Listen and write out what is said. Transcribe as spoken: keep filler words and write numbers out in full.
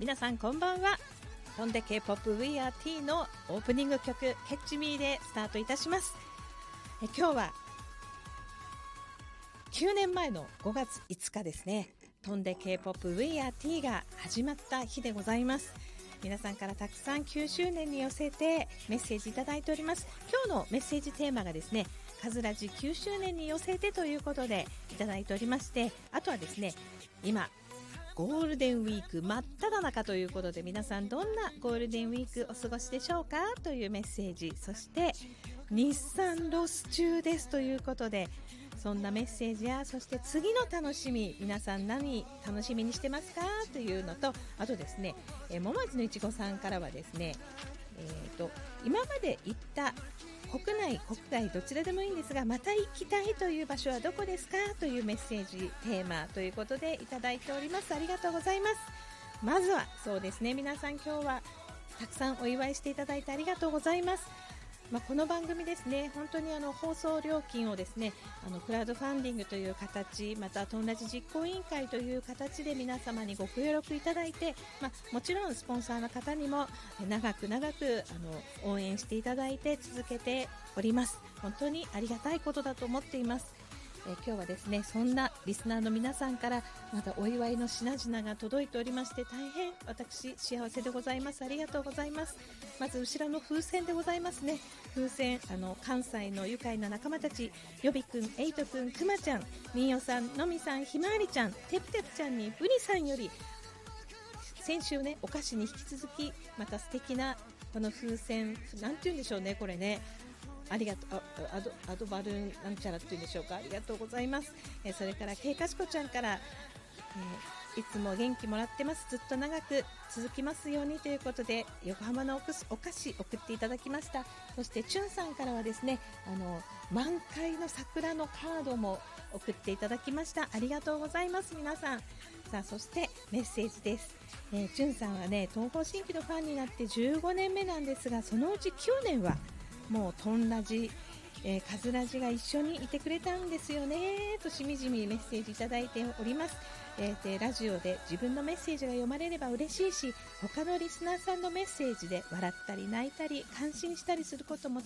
皆さんこんばんは。飛んで K-ポップ We Are T のオープニング曲 Catch Me でスタートいたします。え今日はきゅうねんまえのごがついつかですね。飛んで K-ポップ We Are T が始まった日でございます。皆さんからたくさんきゅうしゅうねんに寄せてメッセージいただいております。今日のメッセージテーマがですね、カズラジきゅうしゅうねんに寄せてということでいただいておりまして、あとはですね、今ゴールデンウィーク真っ只中ということで、皆さんどんなゴールデンウィークお過ごしでしょうかというメッセージ、そして日産ロス中ですということで、そんなメッセージや、そして次の楽しみ、皆さん何楽しみにしてますかというのと、あとですね、えー、もまじのいちごさんからはですね、えーと、今まで行った国内国外どちらでもいいんですが、また行きたいという場所はどこですかというメッセージテーマということでいただいております。ありがとうございます。まずはそうですね、皆さん今日はたくさんお祝いしていただいてありがとうございます。まあ、この番組ですね、本当にあの放送料金をですね、あのクラウドファンディングという形、またと同じ実行委員会という形で皆様にご協力いただいて、まあ、もちろんスポンサーの方にも長く長くあの応援していただいて続けております。本当にありがたいことだと思っています。えー、今日はですね、そんなリスナーの皆さんからまたお祝いの品々が届いておりまして、大変私幸せでございます。ありがとうございます。まず後ろの風船でございますね。風船、あの関西の愉快な仲間たち、よびくん、えいとくん、くまちゃん、みんよさん、のみさん、ひまわりちゃん、てぷてぷちゃんにぶりさんより、先週ねお菓子に引き続きまた素敵なこの風船、なんて言うんでしょうね、これね、ありがとう、アド、アドバルーンなんちゃらっていうんでしょうか。ありがとうございます。えー、それからけいかしこちゃんから、えー、いつも元気もらってます、ずっと長く続きますようにということで横浜のお菓子送っていただきました。そしてチュンさんからはですね、あの満開の桜のカードも送っていただきました。ありがとうございます皆さん。さあ、そしてメッセージです。えー、チュンさんはね、東方神起のファンになってじゅうごねんめなんですが、そのうちきゅうねんはもうトンラジ、えー、カズラジが一緒にいてくれたんですよねとしみじみメッセージいただいております。えー、でラジオで自分のメッセージが読まれれば嬉しいし、他のリスナーさんのメッセージで笑ったり泣いたり感心したりすることも